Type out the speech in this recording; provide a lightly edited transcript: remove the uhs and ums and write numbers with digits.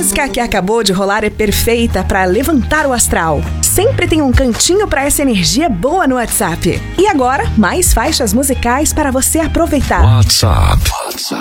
música que acabou de rolar é perfeita para levantar o astral. Sempre tem um cantinho para essa energia boa no WhatsApp. E agora, mais faixas musicais para você aproveitar. WhatsApp